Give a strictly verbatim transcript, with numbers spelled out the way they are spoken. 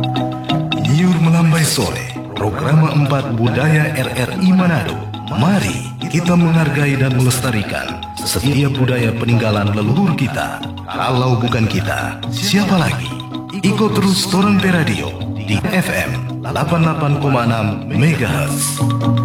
Nyiur Melambai Sore, Program empat Budaya R R I Manado. Mari kita menghargai dan melestarikan setiap budaya peninggalan leluhur kita. Kalau bukan kita, siapa lagi? Ikut terus Torang Pe Radio di F M delapan puluh delapan koma enam megahertz.